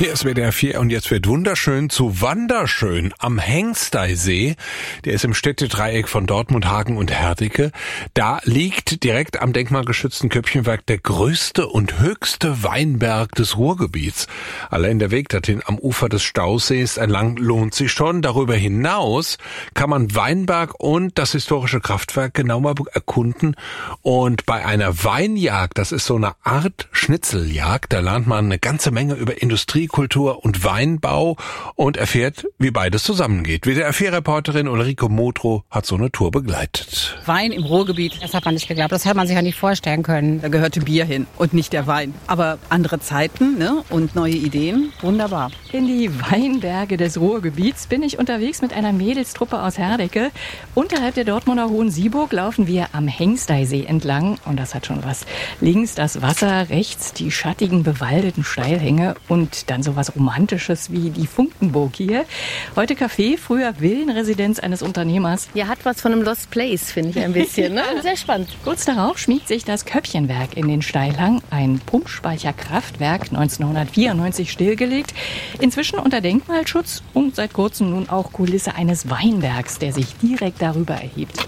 Hier ist WDR 4 und jetzt wird wunderschön zu Wanderschön am Hengsteysee. Der ist im Städtedreieck von Dortmund, Hagen und Herdecke. Da liegt direkt am denkmalgeschützten Köppchenwerk der größte und höchste Weinberg des Ruhrgebiets. Allein der Weg dorthin am Ufer des Stausees entlang lohnt sich schon. Darüber hinaus kann man Weinberg und das historische Kraftwerk genauer erkunden. Und bei einer Weinjagd, das ist so eine Art Schnitzeljagd, da lernt man eine ganze Menge über Industriekultur und Weinbau und erfährt, wie beides zusammengeht. WDR-4-Reporterin Ulrike Modrow hat so eine Tour begleitet. Wein im Ruhrgebiet, das hat man nicht geglaubt. Das hätte man sich ja nicht vorstellen können. Da gehörte Bier hin und nicht der Wein. Aber andere Zeiten, ne? Und neue Ideen, wunderbar. In die Weinberge des Ruhrgebiets bin ich unterwegs mit einer Mädelstruppe aus Herdecke. Unterhalb der Dortmunder Hohensieburg laufen wir am Hengsteysee entlang. Und das hat schon was. Links das Wasser, rechts die schattigen, bewaldeten Steilhänge und dann so was Romantisches wie die Funkenburg hier. Heute Café, früher Villenresidenz eines Unternehmers. Ja, hat was von einem Lost Place, finde ich ein bisschen. Ne? Sehr spannend. Kurz darauf schmiegt sich das Köppchenwerk in den Steilhang. Ein Pumpspeicherkraftwerk, 1994 stillgelegt. Inzwischen unter Denkmalschutz und seit kurzem nun auch Kulisse eines Weinbergs, der sich direkt darüber erhebt.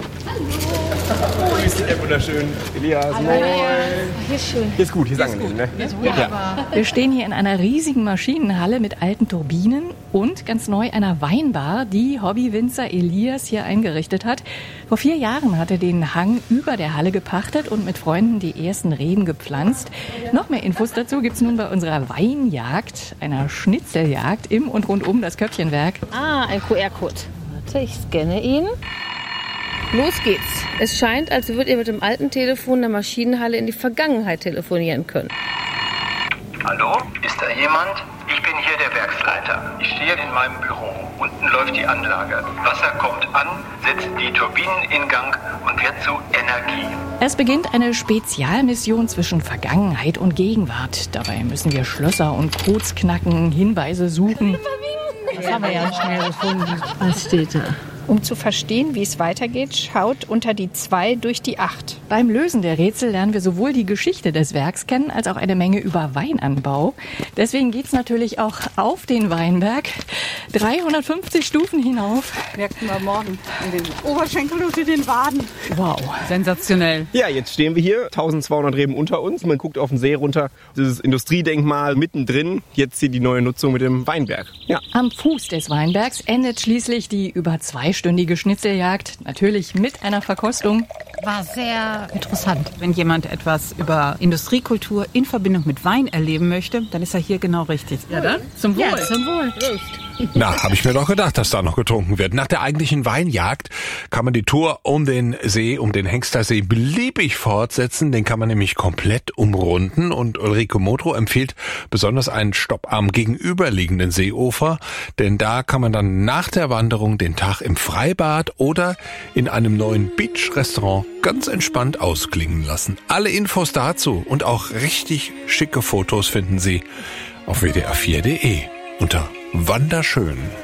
Ja, wunderschön. Elias, moin. Hier ist schön. Hier ist gut, hier ist angenehm, ne? Ja. Wir stehen hier in einer riesigen Maschinenhalle mit alten Turbinen und ganz neu einer Weinbar, die Hobbywinzer Elias hier eingerichtet hat. Vor 4 Jahren hat er den Hang über der Halle gepachtet und mit Freunden die ersten Reben gepflanzt. Noch mehr Infos dazu gibt's nun bei unserer Weinjagd, einer Schnitzeljagd im und rund um das Köppchenwerk. Ah, ein QR-Code. Warte, ich scanne ihn. Los geht's. Es scheint, als würdet ihr mit dem alten Telefon der Maschinenhalle in die Vergangenheit telefonieren können. Hallo? Ist da jemand? Ich bin hier der Werksleiter. Ich stehe in meinem Büro. Unten läuft die Anlage. Wasser kommt an, setzt die Turbinen in Gang und wird zu Energie. Es beginnt eine Spezialmission zwischen Vergangenheit und Gegenwart. Dabei müssen wir Schlösser und Codes knacken, Hinweise suchen. Das haben wir ja schnell gefunden. Was steht da? Um zu verstehen, wie es weitergeht, schaut unter die 2 durch die 8. Beim Lösen der Rätsel lernen wir sowohl die Geschichte des Werks kennen, als auch eine Menge über Weinanbau. Deswegen geht's natürlich auch auf den Weinberg. 350 Stufen hinauf. Merken wir morgen in den Oberschenkel und in den Waden. Wow. Sensationell. Ja, jetzt stehen wir hier, 1200 Reben unter uns. Man guckt auf den See runter. Dieses Industriedenkmal mittendrin. Jetzt hier die neue Nutzung mit dem Weinberg. Ja. Am Fuß des Weinbergs endet schließlich die über 2-stündige Schnitzeljagd. Natürlich mit einer Verkostung. War sehr interessant. Wenn jemand etwas über Industriekultur in Verbindung mit Wein erleben möchte, dann ist er hier genau richtig. Ja, dann zum Wohl. Ja, zum Wohl. Na, habe ich mir doch gedacht, dass da noch getrunken wird. Nach der eigentlichen Weinjagd kann man die Tour um den See, um den Hengsteysee beliebig fortsetzen. Den kann man nämlich komplett umrunden. Und Ulrike Modrow empfiehlt besonders einen Stopp am gegenüberliegenden Seeufer. Denn da kann man dann nach der Wanderung den Tag im Freibad oder in einem neuen Beach-Restaurant ganz entspannt ausklingen lassen. Alle Infos dazu und auch richtig schicke Fotos finden Sie auf wdr4.de unter Wanderschön.